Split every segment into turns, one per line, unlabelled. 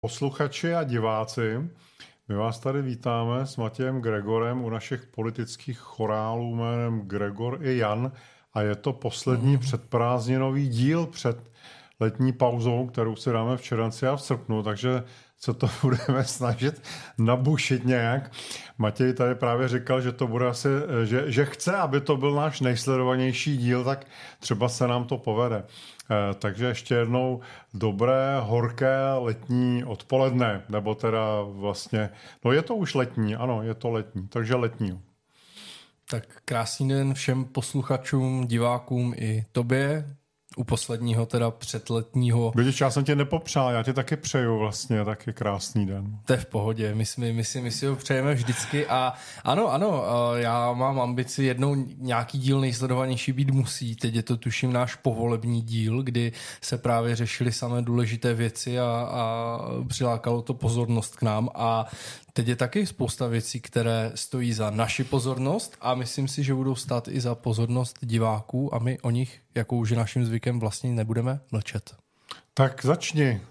Posluchači a diváci, my vás tady vítáme s Matějem Gregorem u našich politických chorálů jménem Gregor i Jan a je to poslední předprázdninový díl před letní pauzou, kterou si dáme v červenci a v srpnu, takže se to budeme snažit nabušit nějak. Matěj tady právě říkal, že to bude asi, že chce, aby to byl náš nejsledovanější díl, tak třeba se nám to povede. Takže ještě jednou dobré, horké letní odpoledne, nebo teda vlastně, no je to už letní, ano, je to letní, takže letní.
Tak krásný den všem posluchačům, divákům i tobě. U posledního teda předletního.
Vidíš, já jsem tě nepopřál, já ti taky přeju vlastně taky krásný den.
To je v pohodě, my si ho přejeme vždycky a ano, já mám ambici jednou nějaký díl nejsledovanější být musí. Teď je to tuším náš povolební díl, kdy se právě řešily samé důležité věci a přilákalo to pozornost k nám a teď je taky spousta věcí, které stojí za naši pozornost a myslím si, že budou stát i za pozornost diváků a my o nich, jako už je naším zvykem, vlastně nebudeme mlčet.
Tak začni.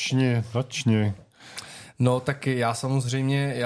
No tak já samozřejmě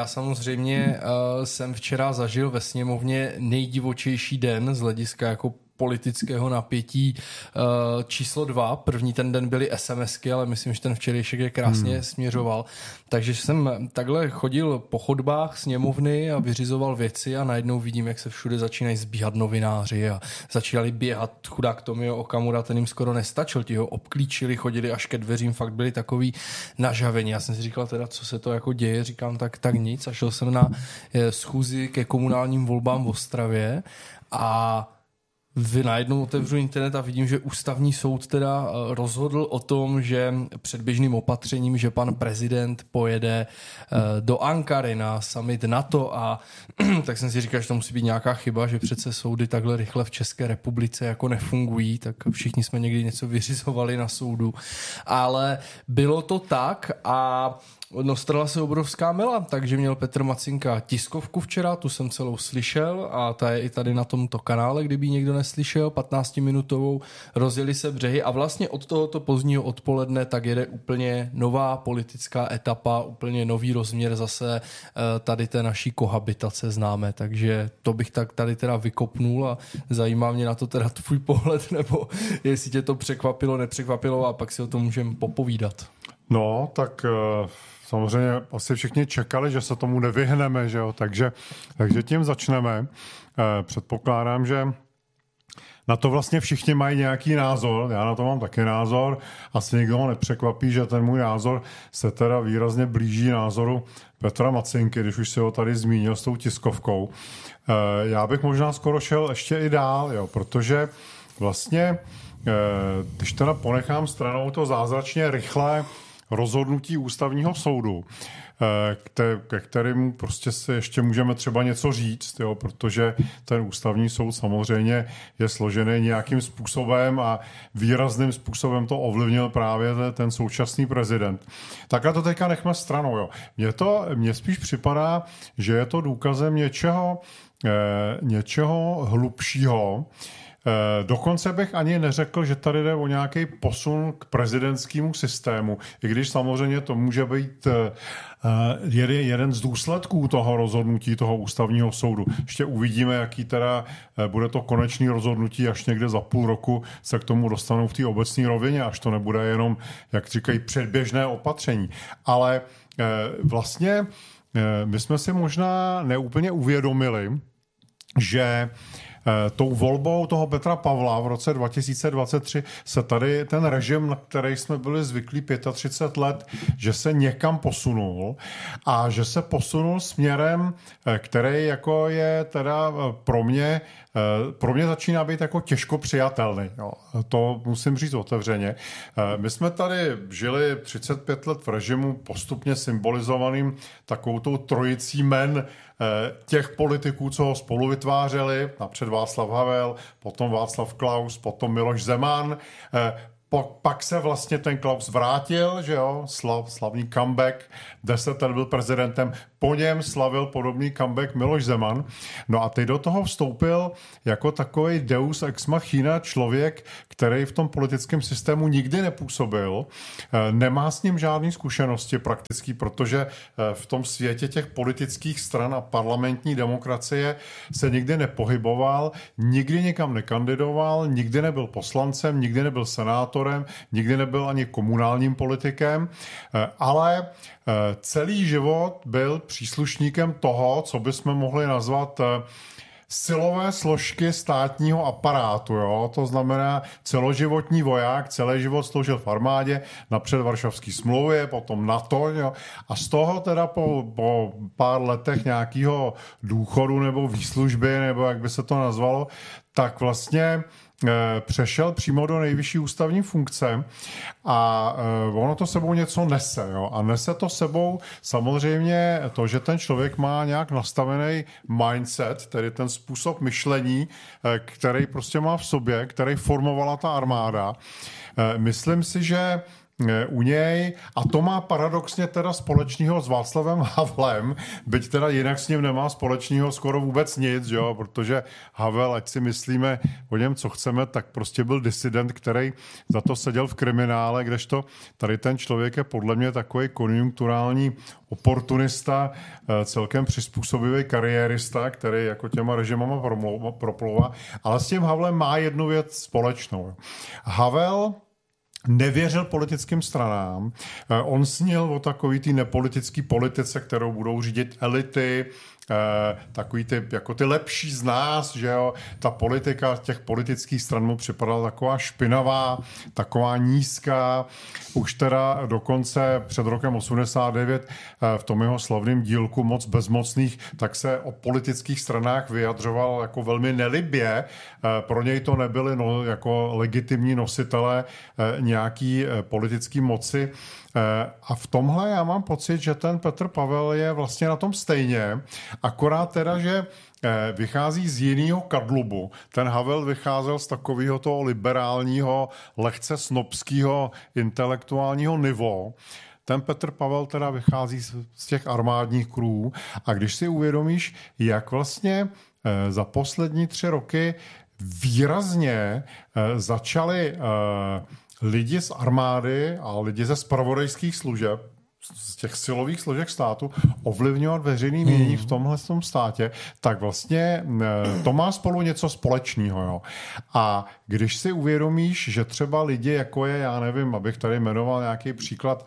jsem včera zažil ve sněmovně nejdivočejší den z hlediska jako politického napětí číslo 2. První ten den byly SMSky, ale myslím, že ten včerejšek je krásně směřoval. Takže jsem takhle chodil po chodbách sněmovny a vyřizoval věci a najednou vidím, jak se všude začínají zbíhat novináři a začínali běhat. Chudák Tomio Okamura, ten jim skoro nestačil, ti ho obklíčili, chodili až ke dveřím, fakt byli takový nažavení. Já jsem si říkal teda, co se to jako děje, říkám tak nic a šel jsem na schůzi ke komunálním volbám v Ostravě a najednou otevřu internet a vidím, že ústavní soud teda rozhodl o tom, že předběžným opatřením, že pan prezident pojede do Ankary na summit NATO a tak jsem si říkal, že to musí být nějaká chyba, že přece soudy takhle rychle v České republice jako nefungují, tak všichni jsme někdy něco vyřizovali na soudu, ale bylo to tak a strhla se obrovská mela, takže měl Petr Macinka tiskovku včera, tu jsem celou slyšel a ta je i tady na tomto kanále, kdyby někdo neslyšel, 15minutovou, rozjeli se břehy a vlastně od tohoto pozdního odpoledne tak jede úplně nová politická etapa, úplně nový rozměr zase tady té naší kohabitace známe, takže to bych tak tady teda vykopnul a zajímá mě na to teda tvůj pohled, nebo jestli tě to překvapilo, nepřekvapilo a pak si o tom můžeme popovídat.
No, tak samozřejmě asi všichni čekali, že se tomu nevyhneme, že jo? Takže tím začneme. Předpokládám, že na to vlastně všichni mají nějaký názor. Já na to mám taky názor. Asi nikdo ho nepřekvapí, že ten můj názor se teda výrazně blíží názoru Petra Macinky, když už si ho tady zmínil s tou tiskovkou. Já bych možná skoro šel ještě i dál, jo? Protože vlastně, když teda ponechám stranou to zázračně rychlé rozhodnutí ústavního soudu, ke kterému prostě si ještě můžeme třeba něco říct, jo, protože ten ústavní soud samozřejmě je složený nějakým způsobem a výrazným způsobem to ovlivnil právě ten současný prezident. Takhle to teďka nechme stranou. Jo. Mně spíš připadá, že je to důkazem něčeho hlubšího. Dokonce bych ani neřekl, že tady jde o nějaký posun k prezidentskému systému, i když samozřejmě to může být jeden z důsledků toho rozhodnutí toho ústavního soudu. Ještě uvidíme, jaký teda bude to konečný rozhodnutí, až někde za půl roku se k tomu dostanou v té obecné rovině, až to nebude jenom, jak říkají, předběžné opatření. Ale vlastně my jsme si možná neúplně uvědomili, že tou volbou toho Petra Pavla v roce 2023 se tady ten režim, na který jsme byli zvyklí 35 let, že se někam posunul a že se posunul směrem, který jako je teda pro mě začíná být jako těžko přijatelný. Jo. To musím říct otevřeně. My jsme tady žili 35 let v režimu postupně symbolizovaným takovou tou trojicí men těch politiků, co ho spolu vytvářeli, napřed Václav Havel, potom Václav Klaus, potom Miloš Zeman. Pak se vlastně ten Klaus vrátil, že jo, slavný comeback, 10 let byl prezidentem, po něm slavil podobný comeback Miloš Zeman. No a teď do toho vstoupil jako takový deus ex machina člověk, který v tom politickém systému nikdy nepůsobil, nemá s ním žádné zkušenosti praktický, protože v tom světě těch politických stran a parlamentní demokracie se nikdy nepohyboval, nikdy nikam nekandidoval, nikdy nebyl poslancem, nikdy nebyl senátorem, nikdy nebyl ani komunálním politikem, ale celý život byl příslušníkem toho, co bychom mohli nazvat silové složky státního aparátu. Jo? To znamená celoživotní voják, celý život sloužil v armádě, napřed Varšavské smlouvě, potom NATO. Jo? A z toho teda po pár letech nějakého důchodu nebo výslužby, nebo jak by se to nazvalo, tak vlastně přešel přímo do nejvyšší ústavní funkce a ono to sebou něco nese. Jo? A nese to sebou samozřejmě to, že ten člověk má nějak nastavený mindset, tedy ten způsob myšlení, který prostě má v sobě, který formovala ta armáda. Myslím si, že u něj, a to má paradoxně teda společného s Václavem Havlem, byť teda jinak s ním nemá společného skoro vůbec nic, jo, protože Havel, ať si myslíme o něm, co chceme, tak prostě byl disident, který za to seděl v kriminále, kdežto tady ten člověk je podle mě takový konjunkturální oportunista, celkem přizpůsobivý kariérista, který jako těma režimama proplouvá, ale s tím Havlem má jednu věc společnou. Havel nevěřil politickým stranám. On snil o takový ty nepolitický politice, kterou budou řídit elity, takový ty, jako ty lepší z nás, že jo, ta politika těch politických stran mu připadala taková špinavá, taková nízká. Už teda dokonce před rokem 89 v tom jeho slavném dílku Moc bezmocných, tak se o politických stranách vyjadřoval jako velmi nelibě. Pro něj to nebyly jako legitimní nositelé nějaký politický moci. A v tomhle já mám pocit, že ten Petr Pavel je vlastně na tom stejně, akorát teda, že vychází z jiného kadlubu. Ten Havel vycházel z takového toho liberálního, lehce snobského intelektuálního nivo. Ten Petr Pavel teda vychází z těch armádních kruhů. A když si uvědomíš, jak vlastně za poslední 3 roky výrazně začali lidi z armády a lidi ze zpravodajských služeb, z těch silových složek státu, ovlivňovat veřejný mínění v tomhle státě, tak vlastně to má spolu něco společného. Jo. A když si uvědomíš, že třeba lidi, jako je, já nevím, abych tady jmenoval nějaký příklad,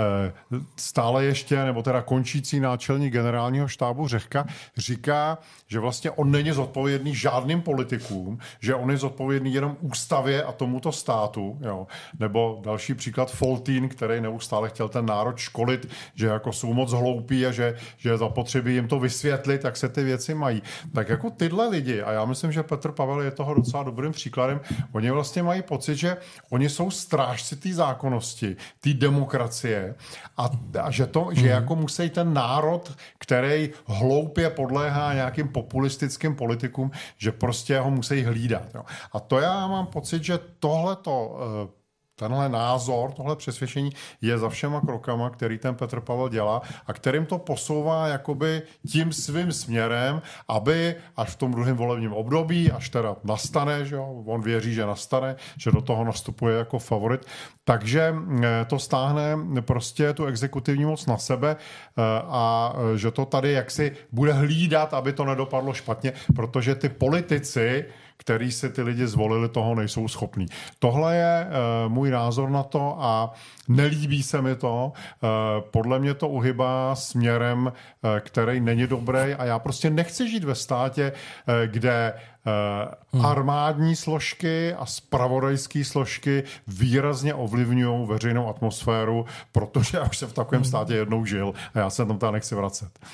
stále ještě, nebo teda končící náčelník generálního štábu Řehka, říká, že vlastně on není zodpovědný žádným politikům, že on je zodpovědný jenom ústavě a tomuto státu. Jo. Nebo další příklad Foltín, který neustále chtěl ten národ školit, že jako jsou moc hloupí a že je zapotřebí jim to vysvětlit, jak se ty věci mají. Tak jako tyhle lidi, a já myslím, že Petr Pavel je toho docela dobrým příkladem, oni vlastně mají pocit, že oni jsou strážci té zákonnosti, té demokracie a že jako musí ten národ, který hloupě podléhá nějakým populistickým politikům, že prostě ho musí hlídat. Jo. A to já mám pocit, že tenhle názor, tohle přesvědčení je za všema krokama, který ten Petr Pavel dělá a kterým to posouvá jakoby tím svým směrem, aby až v tom druhém volebním období, až teda nastane, že jo, on věří, že nastane, že do toho nastupuje jako favorit, takže to stáhne prostě tu exekutivní moc na sebe a že to tady jaksi bude hlídat, aby to nedopadlo špatně, protože ty politici, který si ty lidi zvolili, toho nejsou schopní. Tohle je můj názor na to a nelíbí se mi to. Podle mě to uhybá směrem, který není dobrý a já prostě nechci žít ve státě, kde armádní složky a zpravodajské složky výrazně ovlivňují veřejnou atmosféru, protože já už jsem v takovém státě jednou žil a já se tam nechci vracet.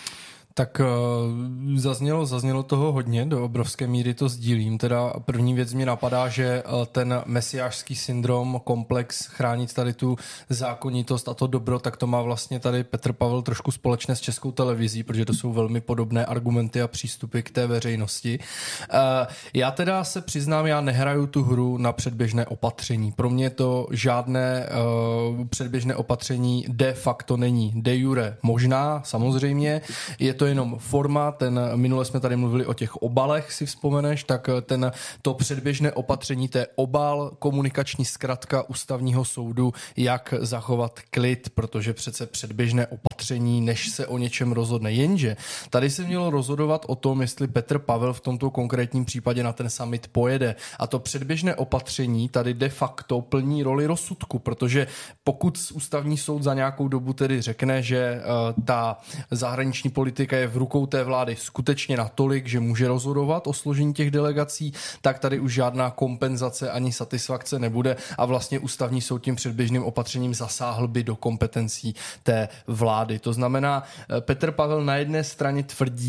Tak zaznělo toho hodně, do obrovské míry to sdílím. Teda první věc mě napadá, že ten mesiášský syndrom, komplex chránit tady tu zákonitost a to dobro, tak to má vlastně tady Petr Pavel trošku společné s Českou televizí, protože to jsou velmi podobné argumenty a přístupy k té veřejnosti. Já teda se přiznám, já nehraju tu hru na předběžné opatření. Pro mě to žádné předběžné opatření de facto není. De jure možná, samozřejmě, je to jenom forma, minule jsme tady mluvili o těch obalech, si vzpomeneš, tak to předběžné opatření, to je obal, komunikační zkratka ústavního soudu, jak zachovat klid, protože přece předběžné opatření, než se o něčem rozhodne. Jenže tady se mělo rozhodovat o tom, jestli Petr Pavel v tomto konkrétním případě na ten summit pojede. A to předběžné opatření tady de facto plní roli rozsudku, protože pokud ústavní soud za nějakou dobu tedy řekne, že ta zahraniční politika je v rukou té vlády skutečně natolik, že může rozhodovat o složení těch delegací, tak tady už žádná kompenzace ani satisfakce nebude a vlastně ústavní soud tím předběžným opatřením zasáhl by do kompetencí té vlády. To znamená, Petr Pavel na jedné straně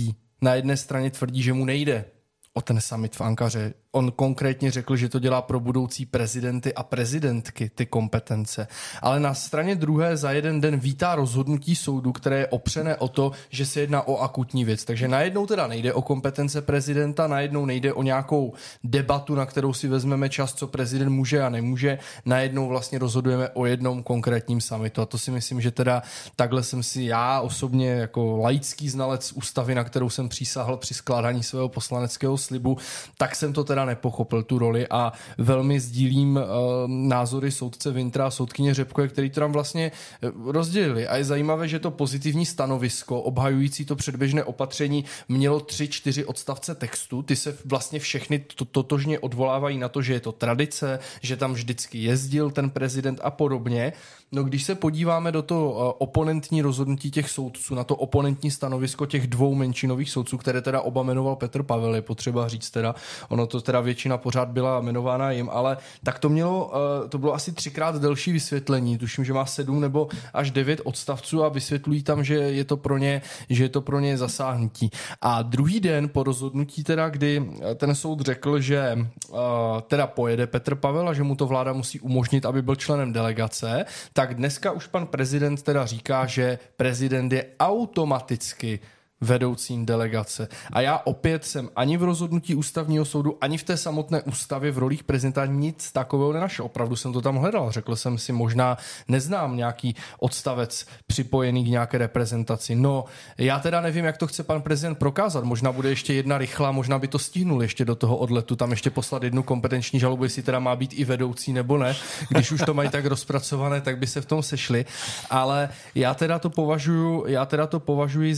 tvrdí, že mu nejde o ten summit v Ankaře. On konkrétně řekl, že to dělá pro budoucí prezidenty a prezidentky ty kompetence. Ale na straně druhé za jeden den vítá rozhodnutí soudu, které je opřené o to, že se jedná o akutní věc. Takže najednou teda nejde o kompetence prezidenta, najednou nejde o nějakou debatu, na kterou si vezmeme čas, co prezident může a nemůže. Najednou vlastně rozhodujeme o jednom konkrétním summitu. A to si myslím, že teda takhle jsem si já osobně jako laický znalec ústavy, na kterou jsem přísahal při skládání svého poslaneckého slibu, tak jsem to teda nepochopil tu roli a velmi sdílím názory soudce Wintra a soudkyně Řepkové, který to tam vlastně rozdělili. A je zajímavé, že to pozitivní stanovisko obhajující to předběžné opatření mělo 3-4 odstavce textu. Ty se vlastně všechny totožně odvolávají na to, že je to tradice, že tam vždycky jezdil ten prezident a podobně. No když se podíváme do toho oponentní rozhodnutí těch soudců, na to oponentní stanovisko těch dvou menšinových soudců, které teda oba jmenoval Petr Pavel, je potřeba říct teda, ono to teda většina pořád byla jmenována jim, ale tak to bylo asi 3krát delší vysvětlení, tuším, že má 7 nebo až 9 odstavců a vysvětlují tam, že je to pro ně zasáhnutí. A druhý den po rozhodnutí teda, kdy ten soud řekl, že teda pojede Petr Pavel a že mu to vláda musí umožnit, aby byl členem delegace, tak dneska už pan prezident teda říká, že prezident je automaticky vedoucím delegace. A já opět jsem ani v rozhodnutí ústavního soudu, ani v té samotné ústavě v rolích prezidenta nic takového nenašel. Opravdu jsem to tam hledal. Řekl jsem si, možná neznám nějaký odstavec připojený k nějaké reprezentaci. No, já teda nevím, jak to chce pan prezident prokázat. Možná bude ještě jedna rychlá, možná by to stihnul ještě do toho odletu, tam ještě poslat jednu kompetenční žalobu, jestli teda má být i vedoucí nebo ne. Když už to mají tak rozpracované, tak by se v tom sešli. Ale já teda to považuji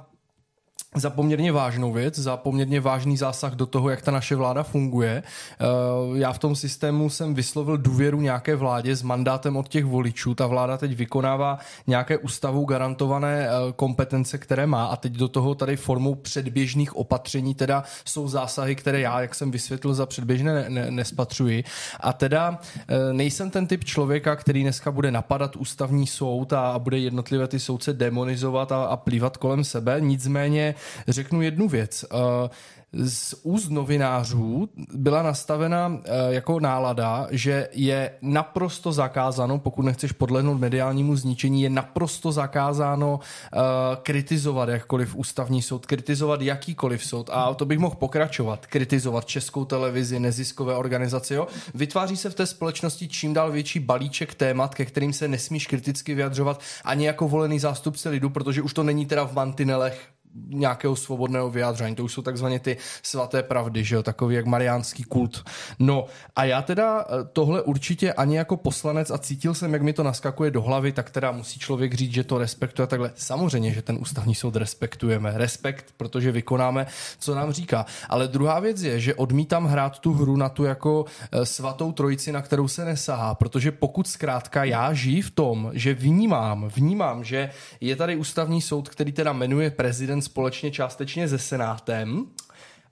za poměrně vážnou věc, za poměrně vážný zásah do toho, jak ta naše vláda funguje. Já v tom systému jsem vyslovil důvěru nějaké vládě s mandátem od těch voličů. Ta vláda teď vykonává nějaké ústavou garantované kompetence, které má a teď do toho tady formou předběžných opatření teda jsou zásahy, které já, jak jsem vysvětlil, za předběžné nespatřuji. A teda nejsem ten typ člověka, který dneska bude napadat ústavní soud a bude jednotlivé ty soudce demonizovat a plývat kolem sebe. Nicméně řeknu jednu věc. Z úst novinářů byla nastavena jako nálada, že je naprosto zakázáno, pokud nechceš podlehnout mediálnímu zničení, je naprosto zakázáno kritizovat jakkoliv ústavní soud, kritizovat jakýkoliv soud. A to bych mohl pokračovat. Kritizovat Českou televizi, neziskové organizace. Jo? Vytváří se v té společnosti čím dál větší balíček témat, ke kterým se nesmíš kriticky vyjadřovat ani jako volený zástupce lidu, protože už to není teda v mantinelech nějakého svobodného vyjádření. To už jsou takzvaně ty svaté pravdy, že jo, takový jak mariánský kult. No a já teda tohle určitě ani jako poslanec a cítil jsem, jak mi to naskakuje do hlavy, tak teda musí člověk říct, že to respektuje takhle. Samozřejmě, že ten ústavní soud respektujeme. Respekt, protože vykonáme, co nám říká. Ale druhá věc je, že odmítám hrát tu hru na tu jako svatou trojici, na kterou se nesahá, protože pokud zkrátka já žiji v tom, že vnímám, že je tady ústavní soud, který teda jmenuje prezident společně částečně se Senátem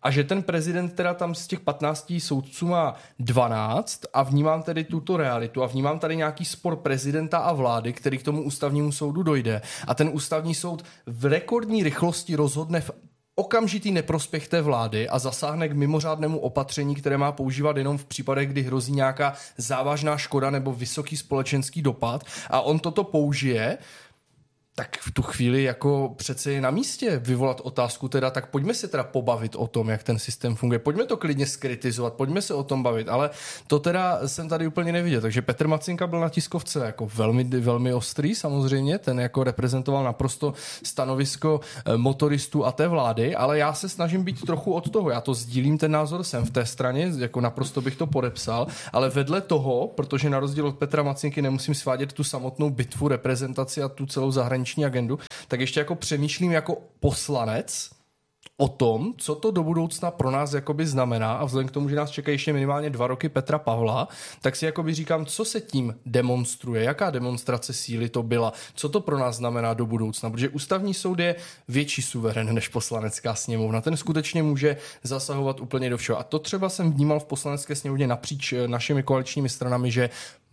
a že ten prezident teda tam z těch 15 soudců má 12 a vnímám tedy tuto realitu a vnímám tady nějaký spor prezidenta a vlády, který k tomu ústavnímu soudu dojde a ten ústavní soud v rekordní rychlosti rozhodne v okamžitý neprospěch té vlády a zasáhne k mimořádnému opatření, které má používat jenom v případech, kdy hrozí nějaká závažná škoda nebo vysoký společenský dopad a on toto použije, tak v tu chvíli jako přece je na místě vyvolat otázku teda, tak pojďme se teda pobavit o tom, jak ten systém funguje. Pojďme to klidně skritizovat, pojďme se o tom bavit, ale to teda jsem tady úplně neviděl. Takže Petr Macinka byl na tiskovce jako velmi, velmi ostrý samozřejmě, ten jako reprezentoval naprosto stanovisko motoristů a té vlády, ale já se snažím být trochu od toho. Já to sdílím ten názor, jsem v té straně, jako naprosto bych to podepsal, ale vedle toho, protože na rozdíl od Petra Macinky nemusím svádět tu samotnou bitvu, reprezentaci a tu celou zahraniční agendu, tak ještě jako přemýšlím jako poslanec o tom, co to do budoucna pro nás jakoby znamená a vzhledem k tomu, že nás čekají ještě minimálně 2 roky Petra Pavla, tak si jakoby říkám, co se tím demonstruje, jaká demonstrace síly to byla, co to pro nás znamená do budoucna, protože ústavní soud je větší suverén než poslanecká sněmovna, ten skutečně může zasahovat úplně do všeho a to třeba jsem vnímal v poslanecké sněmovně napříč našimi koaličními stranami, že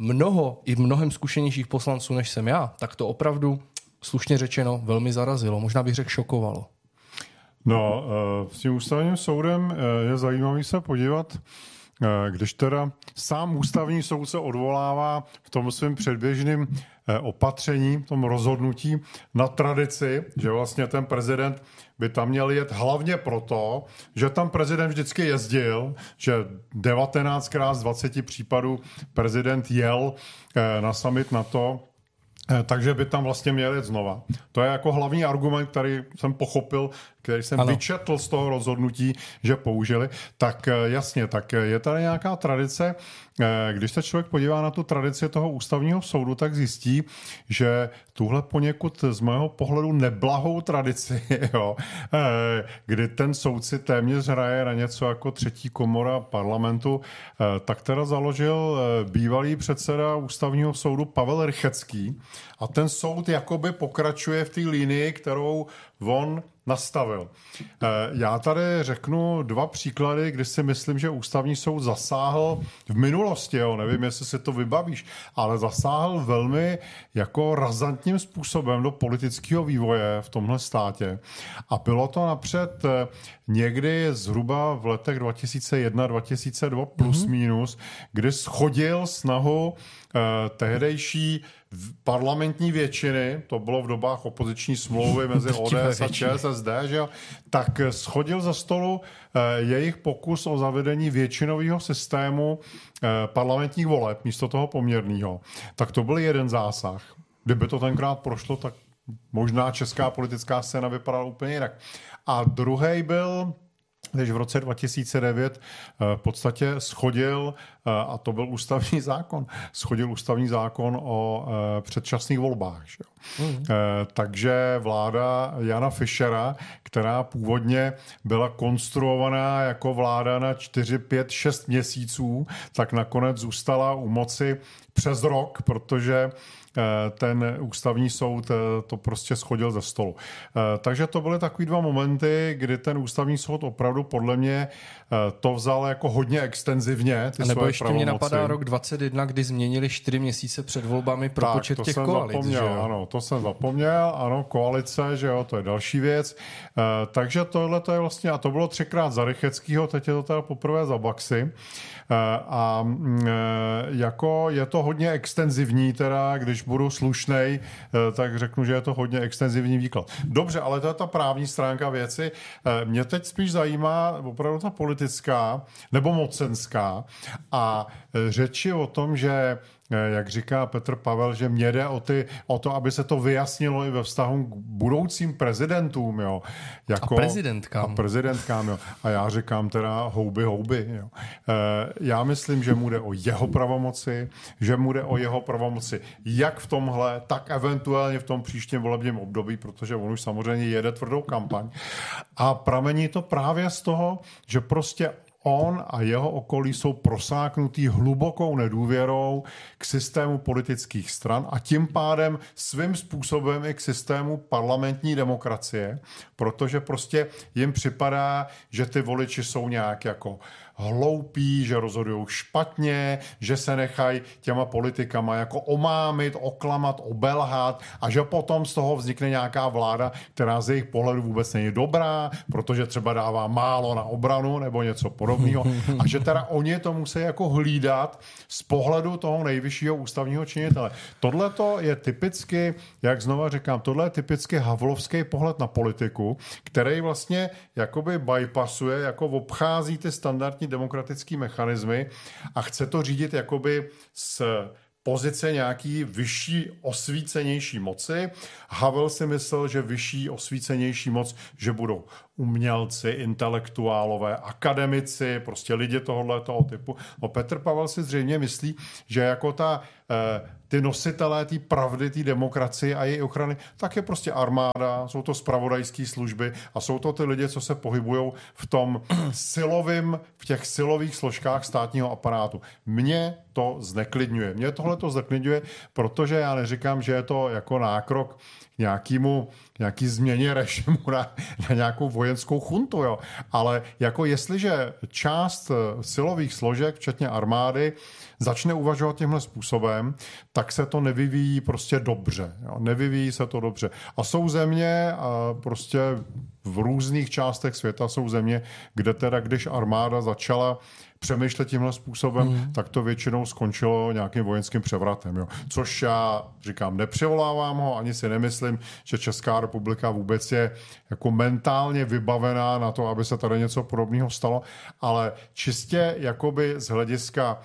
mnohem zkušenějších poslanců než jsem já, tak to opravdu slušně řečeno velmi zarazilo, možná bych řekl šokovalo.
No, s tím ústavním soudem je zajímavý se podívat, když teda sám ústavní soud se odvolává v tom svém předběžném opatření, tom rozhodnutí na tradici, že vlastně ten prezident by tam měl jet hlavně proto, že tam prezident vždycky jezdil, že 19krát z 20 případů prezident jel na summit NATO, takže by tam vlastně měl jet znova. To je jako hlavní argument, který jsem pochopil, který jsem vyčetl z toho rozhodnutí, že použili. Tak jasně, tak je tady nějaká tradice. Když se člověk podívá na tu tradici toho ústavního soudu, tak zjistí, že tuhle poněkud z mého pohledu neblahou tradici, jo, kdy ten soudci téměř hraje na něco jako třetí komora parlamentu, tak teda založil bývalý předseda ústavního soudu Pavel Rychecký a ten soud jakoby pokračuje v té linii, kterou on nastavil. Já tady řeknu 2 příklady, kdy si myslím, že ústavní soud zasáhl v minulosti, jo, nevím, jestli si to vybavíš, ale zasáhl velmi jako razantním způsobem do politického vývoje v tomhle státě. A bylo to napřed někdy zhruba v letech 2001-2002 plus minus, kdy shodil snahu tehdejší parlamentní většiny, to bylo v dobách opoziční smlouvy mezi ODS a ČSSD, že jo, tak shodil za stolu jejich pokus o zavedení většinového systému parlamentních voleb místo toho poměrného. Tak to byl jeden zásah. Kdyby to tenkrát prošlo, tak možná česká politická scéna vypadala úplně jinak. A druhý byl, když v roce 2009 v podstatě shodil, a to byl ústavní zákon, shodil ústavní zákon o předčasných volbách. Že? Takže vláda Jana Fischera, která původně byla konstruovaná jako vláda na 4, 5, 6 měsíců, tak nakonec zůstala u moci přes rok, protože ten ústavní soud to prostě shodil ze stolu. Takže to byly takový 2 momenty, kdy ten ústavní soud opravdu podle mě to vzal jako hodně extenzivně. Ty
nebo
svoje
ještě
pravomoci.
Mě napadá rok 2021, kdy změnili 4 měsíce před volbami pro počet těch koalic.
Zapomněl, ano, to jsem zapomněl, ano, koalice, že jo, to je další věc. Takže tohle to je vlastně, a to bylo 3krát za Rycheckýho, teď je to teda poprvé za Baxy. A jako je to hodně extenzivní, teda, když budu slušnej, tak řeknu, že je to hodně extenzivní výklad. Dobře, ale to je ta právní stránka věci. Mě teď spíš zajímá opravdu ta politická nebo mocenská a řeči o tom, že jak říká Petr Pavel, že mě jde o to, aby se to vyjasnilo i ve vztahu k budoucím prezidentům. Jo. Jako,
a
prezidentkám. Jo. A já říkám teda houby. Jo. Já myslím, že mu jde o jeho pravomoci, jak v tomhle, tak eventuálně v tom příštím volebním období, protože on už samozřejmě jede tvrdou kampaň. A pramení to právě z toho, že prostě on a jeho okolí jsou prosáknutý hlubokou nedůvěrou k systému politických stran a tím pádem svým způsobem i k systému parlamentní demokracie, protože prostě jim připadá, že ty voliči jsou nějak jako hloupí, že rozhodují špatně, že se nechají těma politikama jako omámit, oklamat, obelhat a že potom z toho vznikne nějaká vláda, která z jejich pohledu vůbec není dobrá, protože třeba dává málo na obranu nebo něco podobného a že teda oni to musí jako hlídat z pohledu toho nejvyššího ústavního činitele. Tohle to je typicky, jak znova říkám, tohle je typicky havlovský pohled na politiku, který vlastně jakoby bypassuje, jako obchází ty standardní demokratický mechanismy a chce to řídit jakoby z pozice nějaký vyšší, osvícenější moci. Havel si myslel, že vyšší, osvícenější moc, že budou umělci, intelektuálové, akademici, prostě lidi tohoto typu. No Petr Pavel si zřejmě myslí, že jako ty nositelé té pravdy, té demokracie a její ochrany, tak je prostě armáda, jsou to zpravodajské služby a jsou to ty lidi, co se pohybují v těch silových složkách státního aparátu. Mě to zneklidňuje. Mě tohle to zneklidňuje, protože já neříkám, že je to jako nákrok nějaký změně režimu na nějakou vojenskou chuntu, jo. Ale jako jestliže část silových složek, včetně armády, začne uvažovat tímhle způsobem, tak se to nevyvíjí prostě dobře. Jo. Nevyvíjí se to dobře. A jsou země, a prostě v různých částech světa jsou země, kde teda, když armáda začala přemýšlet tímhle způsobem, tak to většinou skončilo nějakým vojenským převratem. Jo. Což já říkám, nepřivolávám ho, ani si nemyslím, že Česká republika vůbec je jako mentálně vybavená na to, aby se tady něco podobného stalo, ale čistě jakoby z hlediska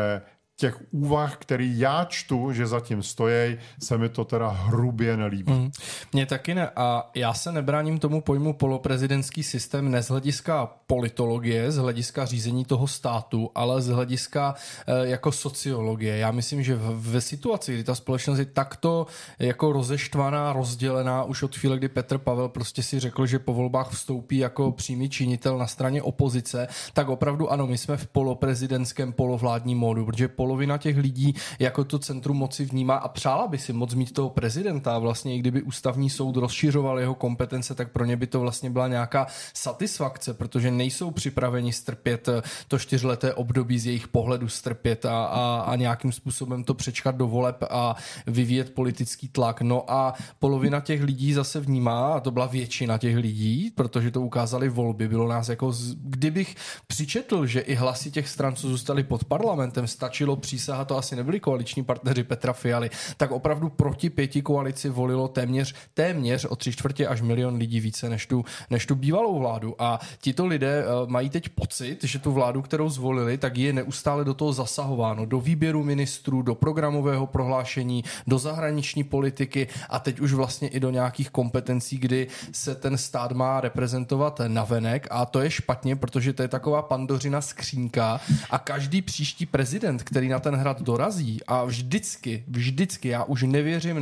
těch úvah, který já čtu, že zatím stojí, se mi to teda hrubě nelíbí.
Mně taky ne. A já se nebráním tomu pojmu poloprezidentský systém ne z hlediska politologie, z hlediska řízení toho státu, ale z hlediska jako sociologie. Já myslím, že ve situaci, kdy ta společnost je takto jako rozeštvaná, rozdělená už od chvíle, kdy Petr Pavel prostě si řekl, že po volbách vstoupí jako přímý činitel na straně opozice, tak opravdu ano, my jsme v poloprezidentském, polovládním módu, protože polovina těch lidí jako to centrum moci vnímá a přála by si moc mít toho prezidenta a vlastně i kdyby ústavní soud rozšiřoval jeho kompetence, tak pro ně by to vlastně byla nějaká satisfakce, protože nejsou připraveni strpět to 4leté období z jejich pohledu strpět a nějakým způsobem to přečkat do voleb a vyvíjet politický tlak. No a polovina těch lidí zase vnímá, a to byla většina těch lidí, protože to ukázali volby, bylo nás jako, kdybych přičetl, že i hlasy těch stran, co zůstali pod parlamentem, stačilo přísahat, to asi nebyli koaliční partneři Petra Fialy, tak opravdu proti pětikoalici volilo téměř o 3/4 až 1 milion lidí více než tu bývalou vládu. A tito lidé mají teď pocit, že tu vládu, kterou zvolili, tak je neustále do toho zasahováno, do výběru ministrů, do programového prohlášení, do zahraniční politiky a teď už vlastně i do nějakých kompetencí, kdy se ten stát má reprezentovat navenek a to je špatně, protože to je taková Pandořina skřínka a každý příští prezident, který na ten hrad dorazí a vždycky, já už nevěřím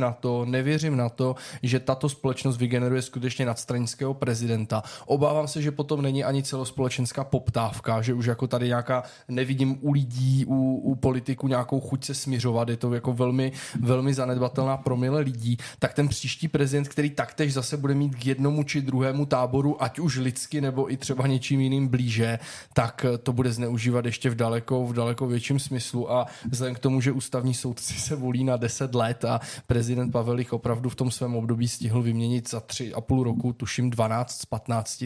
na to, že tato společnost vygeneruje skutečně nadstranického prezidenta. Obávám se, že potom není ani celospolečenská poptávka, že už jako tady nějaká, nevidím u lidí, u politiků nějakou chuť se smiřovat, je to jako velmi, velmi zanedbatelná promile lidí, tak ten příští prezident, který taktéž zase bude mít k jednomu či druhému táboru, ať už lidsky nebo i třeba něčím jiným blíže, tak to bude zneužívat ještě v daleko větším smyslu a vzhledem k tomu, že ústavní soudci se volí na 10 let a prezident Pavel jich opravdu v tom svém období stihl vyměnit za 3,5 roku, tuším 12 z 15,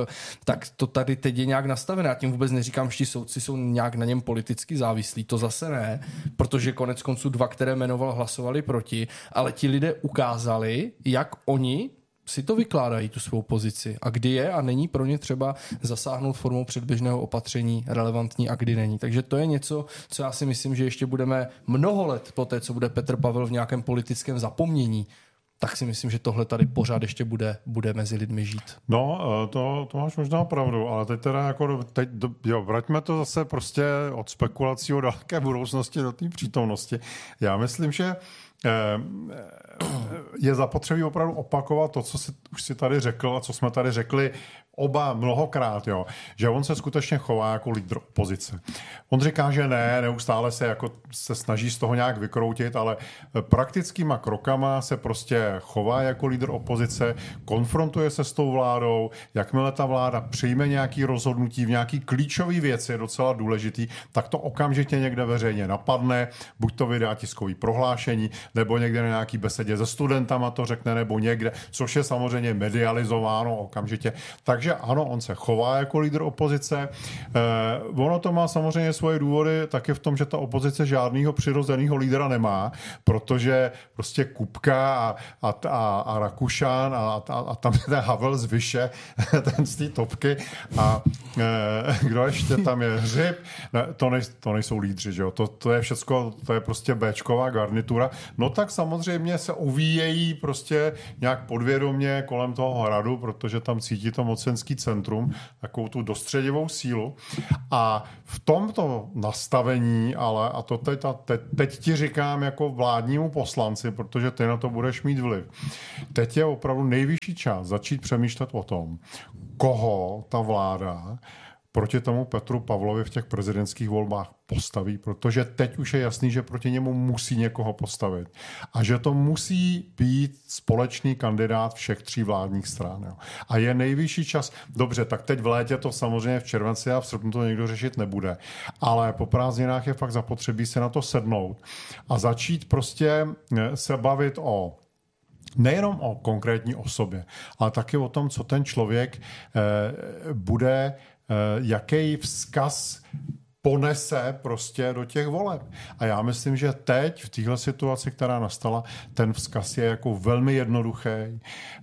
tak to tady teď je nějak nastavené. Já tím vůbec neříkám, že ti soudci jsou nějak na něm politicky závislí, to zase ne, protože konec konců 2, které jmenoval, hlasovali proti, ale ti lidé ukázali, jak oni si to vykládají, tu svou pozici a kdy je a není pro ně třeba zasáhnout formou předběžného opatření relevantní a kdy není. Takže to je něco, co já si myslím, že ještě budeme mnoho let po té, co bude Petr Pavel v nějakém politickém zapomnění, tak si myslím, že tohle tady pořád ještě bude mezi lidmi žít.
No, to máš možná pravdu, ale teď teda jako, vraťme to zase prostě od spekulací o daleké budoucnosti do té přítomnosti. Já myslím, že je zapotřebí opravdu opakovat to, co už si tady řekl a co jsme tady řekli oba mnohokrát, jo, že on se skutečně chová jako lídr opozice. On říká, že ne, neustále se snaží z toho nějak vykroutit, ale praktickýma krokama se prostě chová jako lídr opozice, konfrontuje se s tou vládou, jakmile ta vláda přijme nějaký rozhodnutí v nějaký klíčový věci, docela důležitý, tak to okamžitě někde veřejně napadne, buď to vydá tiskový prohlášení, nebo někde na nějaký besedě se studentama to řekne, nebo někde, což je samozřejmě medializováno okamžitě. Takže ano, on se chová jako lídr opozice. Ono to má samozřejmě svoje důvody taky v tom, že ta opozice žádného přirozeného lídra nemá, protože prostě Kupka a Rakušan a tam je ten Havel z Vyše, ten z té topky a kdo ještě tam je? Hřib. Ne, to nejsou lídři, že jo? To je všecko, to je prostě béčková garnitura. No tak samozřejmě se uvíjejí prostě nějak podvědomě kolem toho hradu, protože tam cítí to mocenský centrum, takovou tu dostředivou sílu. A v tomto nastavení, ale, a to teď ti říkám jako vládnímu poslanci, protože ty na to budeš mít vliv. Teď je opravdu nejvyšší čas začít přemýšlet o tom, koho ta vláda proti tomu Petru Pavlovi v těch prezidentských volbách postaví, protože teď už je jasný, že proti němu musí někoho postavit. A že to musí být společný kandidát všech tří vládních stran. Jo. A je nejvyšší čas, dobře, tak teď v létě to samozřejmě v červenci a v srpnu to někdo řešit nebude. Ale po prázdninách je fakt zapotřebí se na to sednout a začít prostě se bavit nejenom o konkrétní osobě, ale taky o tom, co ten člověk bude, jaký vzkaz ponese prostě do těch voleb. A já myslím, že teď v téhle situaci, která nastala, ten vzkaz je jako velmi jednoduchý.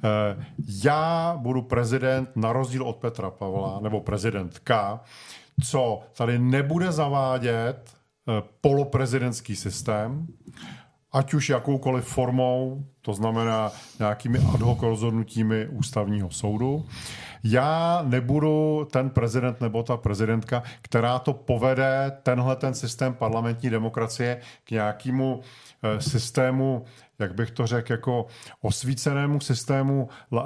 Já budu prezident na rozdíl od Petra Pavla, nebo prezidentka, co tady nebude zavádět poloprezidentský systém, ať už jakoukoliv formou, to znamená nějakými ad hoc rozhodnutími ústavního soudu. Já nebudu ten prezident nebo ta prezidentka, která to povede, ten systém parlamentní demokracie k nějakému systému, jak bych to řekl, jako osvícenému systému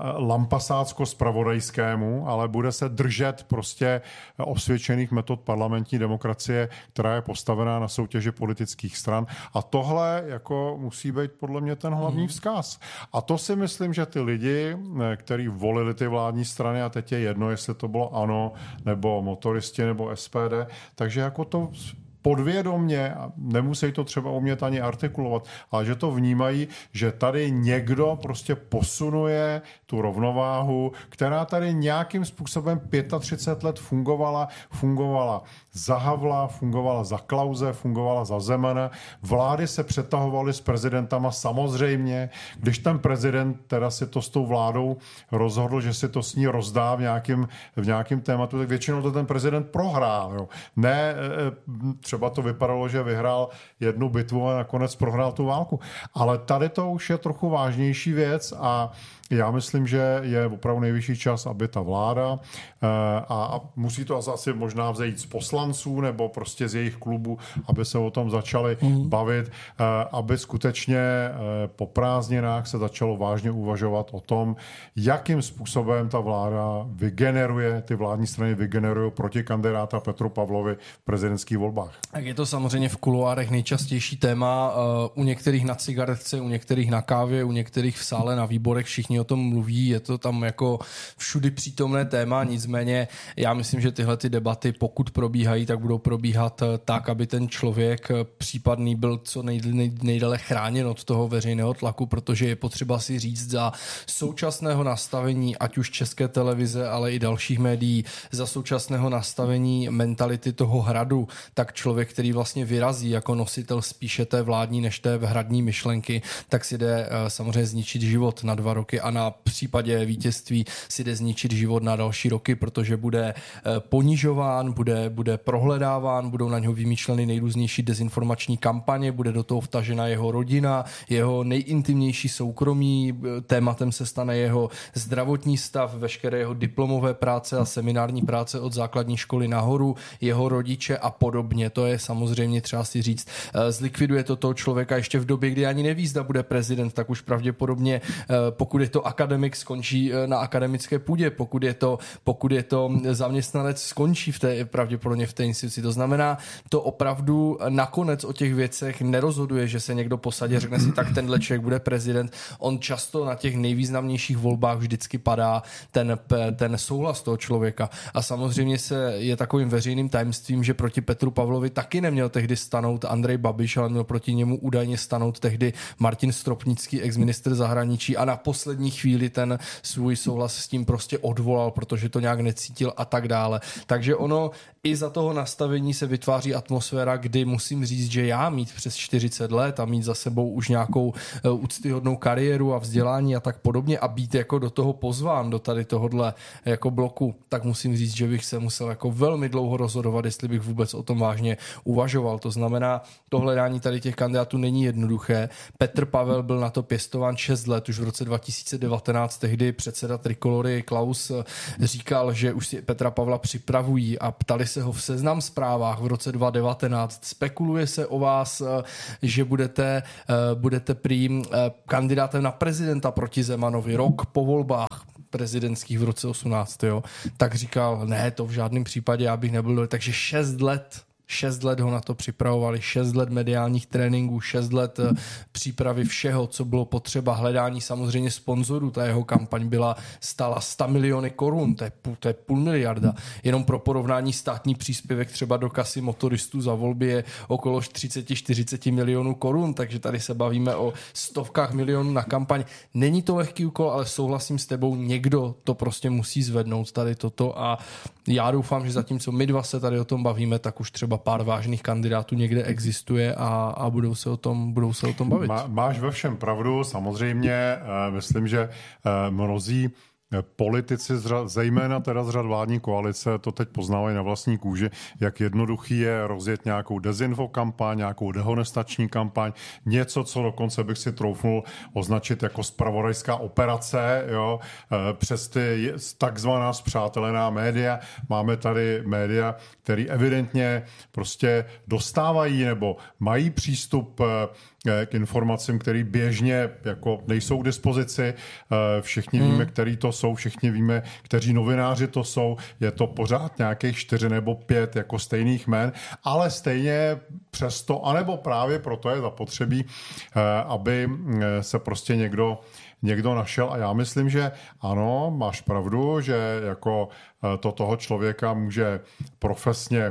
lampasácko-spravodajskému, ale bude se držet prostě osvědčených metod parlamentní demokracie, která je postavená na soutěži politických stran. A tohle jako musí být podle mě ten hlavní vzkaz. A to si myslím, že ty lidi, kteří volili ty vládní strany, a teď je jedno, jestli to bylo ANO, nebo motoristi, nebo SPD, takže jako to podvědomně, nemusí to třeba umět ani artikulovat, ale že to vnímají, že tady někdo prostě posunuje tu rovnováhu, která tady nějakým způsobem 35 let fungovala za Havla, fungovala za Klause, fungovala za Zemana. Vlády se přetahovaly s prezidentama samozřejmě, když ten prezident teda si to s tou vládou rozhodl, že si to s ní rozdá v nějakém tématu, tak většinou to ten prezident prohrál. Jo. Ne, třeba to vypadalo, že vyhrál jednu bitvu a nakonec prohrál tu válku. Ale tady to už je trochu vážnější věc a já myslím, že je opravdu nejvyšší čas, aby ta vláda a musí to asi možná vzejít z poslanců nebo prostě z jejich klubu, aby se o tom začali bavit, aby skutečně po prázdninách se začalo vážně uvažovat o tom, jakým způsobem ta vláda vygeneruje, ty vládní strany vygenerují proti kandidáta Petru Pavlovi v prezidentských volbách.
Tak je to samozřejmě v kuloárech nejčastější téma, u některých na cigaretce, u některých na kávě, u některých v sále na výborech, všichni o tom mluví, je to tam jako všudy přítomné téma, nicméně já myslím, že tyhle ty debaty, pokud probíhají, tak budou probíhat tak, aby ten člověk případný byl co nejdále chráněn od toho veřejného tlaku, protože je potřeba si říct za současného nastavení, ať už České televize, ale i dalších médií, za současného nastavení mentality toho hradu, tak člověk, který vlastně vyrazí jako nositel spíše té vládní než té hradní myšlenky, tak si jde samozřejmě zničit život na 2 roky a na případě vítězství si jde zničit život na další roky, protože bude ponižován, bude prohledáván, budou na něho vymýšleny nejrůznější dezinformační kampaně, bude do toho vtažena jeho rodina, jeho nejintimnější soukromí, tématem se stane jeho zdravotní stav, veškeré jeho diplomové práce a seminární práce od základní školy nahoru, jeho rodiče a podobně. To je samozřejmě třeba si říct, zlikviduje to toho člověka ještě v době, kdy ani neví, zda bude prezident, tak už pravděpodobně, pokud je to akademik, skončí na akademické půdě, pokud je to zaměstnanec, skončí pravděpodobně v té instituci. To znamená, to opravdu nakonec o těch věcech nerozhoduje, že se někdo posadí a řekne si, tak tenhle člověk bude prezident. On často na těch nejvýznamnějších volbách vždycky padá ten souhlas toho člověka. A samozřejmě je takovým veřejným tajemstvím, že proti Petru Pavlovi taky neměl tehdy stanout Andrej Babiš, ale měl proti němu údajně stanout tehdy Martin Stropnický, exministr zahraničí, a na poslední chvíli ten svůj souhlas s tím prostě odvolal, protože to nějak necítil a tak dále. Takže ono i za toho nastavení se vytváří atmosféra, kdy musím říct, že já mít přes 40 let a mít za sebou už nějakou úctyhodnou kariéru a vzdělání a tak podobně a být jako do toho pozván, do tady tohodle jako bloku, tak musím říct, že bych se musel jako velmi dlouho rozhodovat, jestli bych vůbec o tom vážně uvažoval. To znamená, to hledání tady těch kandidátů není jednoduché. Petr Pavel byl na to pěstován 6 let, už v roce 2019 tehdy předseda Trikolory Klaus říkal, že už si Petra Pavla připravují a ptali se ho v Seznam Zprávách v roce 2019. Spekuluje se o vás, že budete prý kandidátem na prezidenta proti Zemanovi rok po volbách prezidentských v roce 18. Jo. Tak říkal, ne, to v žádném případě já bych nebyl. Takže 6 let ho na to připravovali, 6 let mediálních tréninků, 6 let přípravy všeho, co bylo potřeba, hledání samozřejmě sponzorů. Ta jeho kampaň stála 100 miliony korun, to je půl miliarda. Jenom pro porovnání státní příspěvek třeba do kasy motoristů za volby je okolo 30-40 milionů korun, takže tady se bavíme o stovkách milionů na kampaň. Není to lehký úkol, ale souhlasím s tebou, někdo to prostě musí zvednout tady toto a já doufám, že zatímco my dva se tady o tom bavíme, tak už třeba pár vážných kandidátů někde existuje a budou se o tom bavit.
Máš ve všem pravdu, samozřejmě. Myslím, že mnozí politici, zejména teda z řad vládní koalice, to teď poznávají na vlastní kůži, jak jednoduchý je rozjet nějakou dezinfokampaň, nějakou dehonestační kampaň, něco, co dokonce bych si troufnul označit jako zpravodajská operace, jo, přes ty takzvaná spřátelená média. Máme tady média, které evidentně prostě dostávají nebo mají přístup k informacím, které běžně jako nejsou k dispozici. Všichni víme, který to jsou, všichni víme, kteří novináři to jsou. Je to pořád nějakých 4 nebo 5 jako stejných jmen, ale stejně přesto, anebo právě proto je zapotřebí, aby se prostě někdo našel. A já myslím, že ano, máš pravdu, že jako to toho člověka může profesně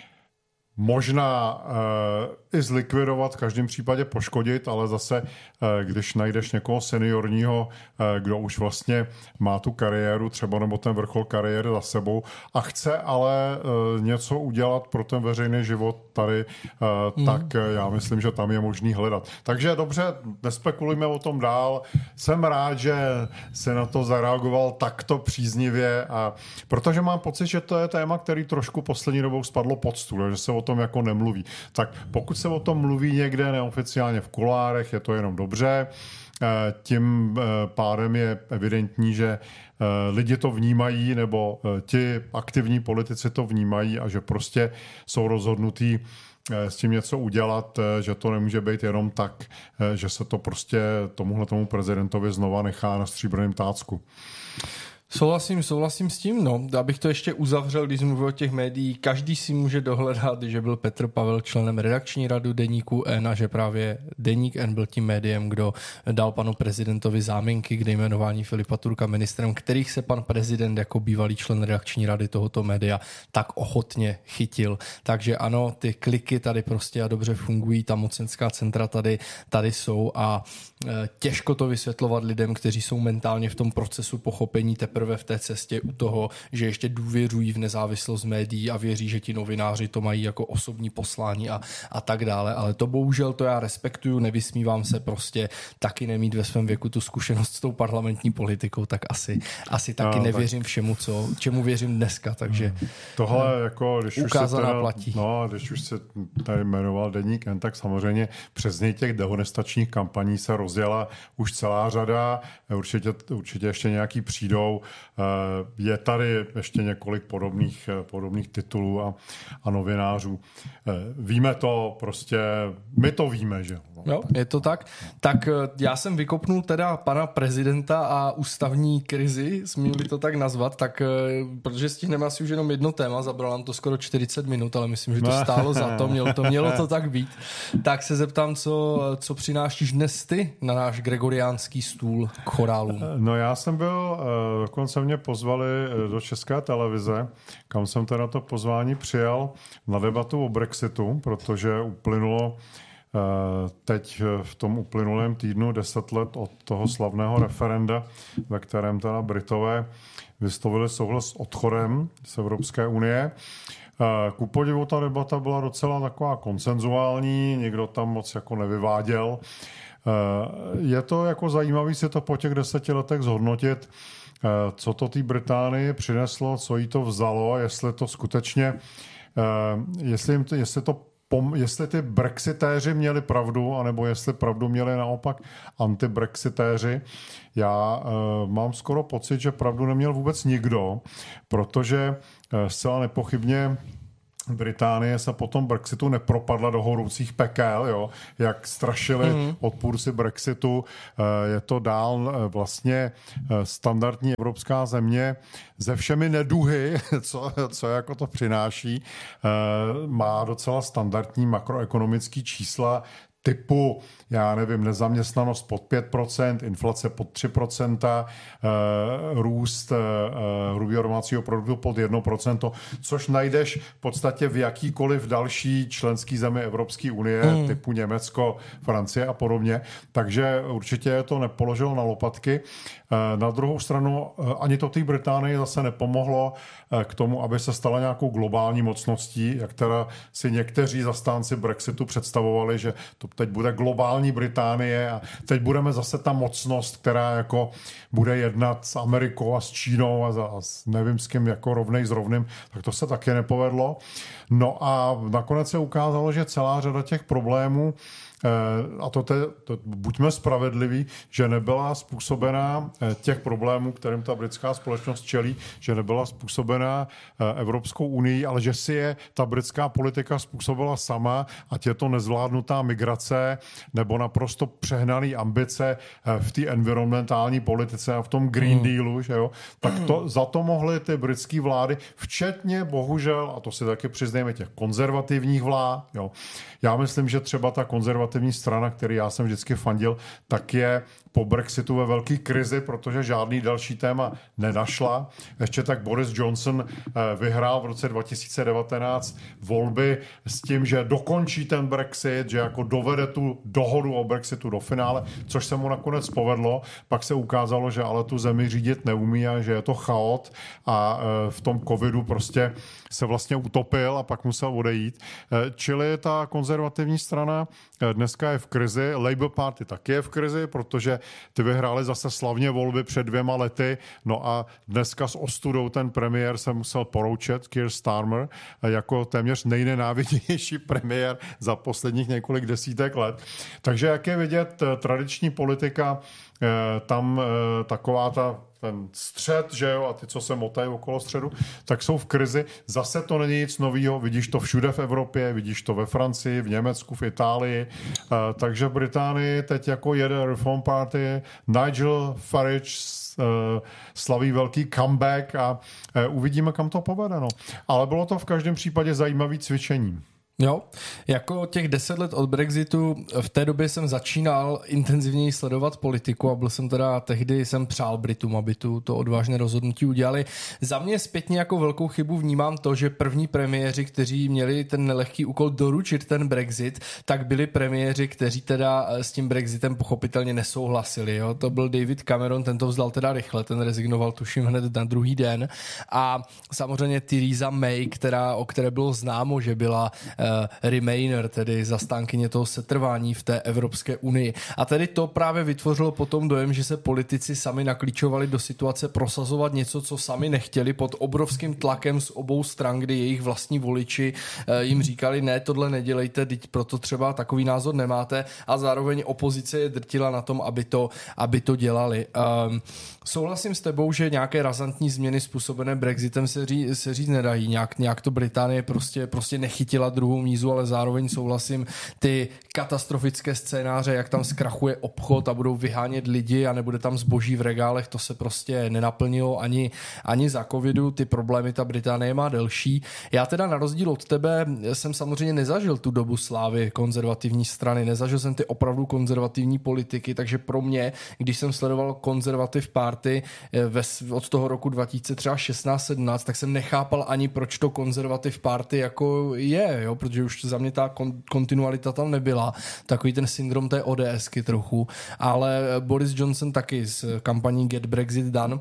možná i zlikvidovat, v každém případě poškodit, ale zase, když najdeš někoho seniorního, kdo už vlastně má tu kariéru třeba nebo ten vrchol kariéry za sebou a chce ale něco udělat pro ten veřejný život tady, tak já myslím, že tam je možný hledat. Takže dobře, nespekulujme o tom dál. Jsem rád, že se na to zareagoval takto příznivě, a protože mám pocit, že to je téma, který trošku poslední dobou spadlo pod stůl, že se o tom jako nemluví. Tak pokud se o tom mluví někde neoficiálně v kulárech, je to jenom dobře. Tím pádem je evidentní, že lidi to vnímají, nebo ti aktivní politici to vnímají a že prostě jsou rozhodnutí s tím něco udělat, že to nemůže být jenom tak, že se to prostě tomu prezidentovi znova nechá na stříbrném tácku.
Souhlasím s tím, no. Abych to ještě uzavřel, když mluvil o těch médií, každý si může dohledat, že byl Petr Pavel členem redakční rady Deníku N a že právě Deník N byl tím médiem, kdo dal panu prezidentovi záminky k jmenování Filipa Turka ministrem, kterých se pan prezident jako bývalý člen redakční rady tohoto média tak ochotně chytil. Takže ano, ty kliky tady prostě a dobře fungují, ta mocenská centra tady jsou a těžko to vysvětlovat lidem, kteří jsou mentálně v tom procesu pochopení teprve teprve v té cestě u toho, že ještě důvěřují v nezávislost médií a věří, že ti novináři to mají jako osobní poslání a tak dále. Ale to bohužel to já respektuju, nevysmívám se, prostě taky nemít ve svém věku tu zkušenost s tou parlamentní politikou, tak asi taky nevěřím všemu, čemu věřím dneska, takže
tohle jako, když už se tady jmenoval Deník N, tak samozřejmě přes něj těch dehonestačních kampaní se rozjela už celá řada, určitě ještě nějaký přijdou. Je tady ještě několik podobných titulů a novinářů. Víme to prostě, my to víme, že
jo, je to tak. Tak já jsem vykopnul teda pana prezidenta a ústavní krizi, smím-li to tak nazvat, tak protože stihneme asi už jenom jedno téma, zabralo nám to skoro 40 minut, ale myslím, že to stálo za to, mělo to tak být. Tak se zeptám, co přinášíš dnes ty na náš gregoriánský stůl k chorálům?
No já jsem byl, dokonce mě pozvali do České televize, kam jsem teda to pozvání přijal na debatu o Brexitu, protože uplynulo teď v tom uplynulém týdnu 10 let od toho slavného referenda, ve kterém teda Britové vyslovili souhlas s odchodem z Evropské unie. Ku podivu ta debata byla docela taková konsenzuální, nikdo tam moc jako nevyváděl. Je to jako zajímavý si to po těch 10 letech zhodnotit, co to té Británii přineslo, co jí to vzalo, jestli to skutečně, jestli ty brexitéři měli pravdu, anebo jestli pravdu měli naopak anti-brexitéři. Já mám skoro pocit, že pravdu neměl vůbec nikdo, protože zcela nepochybně Británie se po tom Brexitu nepropadla do horoucích pekel, jo? Jak strašili odpůrci Brexitu. Je to dál vlastně standardní evropská země se všemi neduhy, co jako to přináší. Má docela standardní makroekonomický čísla, typu, já nevím, nezaměstnanost pod 5%, inflace pod 3%, růst hrubého domácího produktu pod 1%, což najdeš v podstatě v jakýkoliv další členský zemi Evropské unie, typu Německo, Francie a podobně. Takže určitě to nepoložilo na lopatky. Na druhou stranu ani to té Británii zase nepomohlo k tomu, aby se stala nějakou globální mocností, jak teda si někteří zastánci Brexitu představovali, že to teď bude globální Británie a teď budeme zase ta mocnost, která jako bude jednat s Amerikou a s Čínou a nevím s kým jako rovnej s rovným, tak to se taky nepovedlo. No a nakonec se ukázalo, že celá řada těch problémů, a to buďme spravedliví, že nebyla způsobená těch problémů, kterým ta britská společnost čelí, že nebyla způsobená Evropskou unii, ale že si je ta britská politika způsobila sama, ať je to nezvládnutá migrace nebo naprosto přehnaný ambice v té environmentální politice a v tom Green Dealu, že jo? Tak za to mohly ty britské vlády, včetně bohužel, a to si taky přiznejme, těch konzervativních vlád. Jo? Já myslím, že třeba ta konzervativní strana, který já jsem vždycky fandil, tak je po Brexitu ve velké krizi, protože žádný další téma nenašla. Ještě tak Boris Johnson vyhrál v roce 2019 volby s tím, že dokončí ten Brexit, že jako dovede tu dohodu o Brexitu do finále, což se mu nakonec povedlo. Pak se ukázalo, že ale tu zemi řídit neumí a že je to chaot a v tom covidu prostě se vlastně utopil a pak musel odejít. Čili ta konzervativní strana dneska je v krizi, Labour Party taky je v krizi, protože ty vyhráli zase slavně volby před 2 lety, no a dneska s ostudou ten premiér se musel poroučet, Keir Starmer, jako téměř nejnenáviděnější premiér za posledních několik desítek let. Takže jak je vidět, tradiční politika, tam taková ten střed, že jo, a ty, co se motají okolo středu, tak jsou v krizi. Zase to není nic novýho, vidíš to všude v Evropě, vidíš to ve Francii, v Německu, v Itálii, takže v Británii teď jako jede Reform Party, Nigel Farage slaví velký comeback a uvidíme, kam to povede. No. Ale bylo to v každém případě zajímavé cvičení.
Jo, jako těch 10 let od Brexitu, v té době jsem začínal intenzivněji sledovat politiku a byl jsem teda, tehdy jsem přál Britům, aby to odvážné rozhodnutí udělali. Za mě zpětně jako velkou chybu vnímám to, že první premiéři, kteří měli ten nelehký úkol doručit ten Brexit, tak byli premiéři, kteří teda s tím Brexitem pochopitelně nesouhlasili. Jo? To byl David Cameron, ten to vzdal teda rychle, ten rezignoval tuším hned na druhý den. A samozřejmě Theresa May, o které bylo známo, že byla Remainer, tedy zastánkyně toho setrvání v té Evropské unii. A tedy to právě vytvořilo potom dojem, že se politici sami naklíčovali do situace prosazovat něco, co sami nechtěli, pod obrovským tlakem z obou stran, kdy jejich vlastní voliči jim říkali, ne, tohle nedělejte, teď proto třeba takový názor nemáte, a zároveň opozice je drtila na tom, aby to dělali. Souhlasím s tebou, že nějaké razantní změny způsobené Brexitem se říct nedají. Nějak to Británie prostě nechytila druhou mízu, ale zároveň souhlasím, ty katastrofické scénáře, jak tam zkrachuje obchod a budou vyhánět lidi a nebude tam zboží v regálech, to se prostě nenaplnilo ani za covidu, ty problémy ta Británie má delší. Já teda na rozdíl od tebe jsem samozřejmě nezažil tu dobu slávy konzervativní strany, nezažil jsem ty opravdu konzervativní politiky, takže pro mě, když jsem sledoval Conservative Party od toho roku 2016-17, tak jsem nechápal ani, proč to Conservative Party jako je, jo? Protože už za mě ta kontinualita tam nebyla. Takový ten syndrom té ODSky trochu. Ale Boris Johnson taky s kampaní Get Brexit Done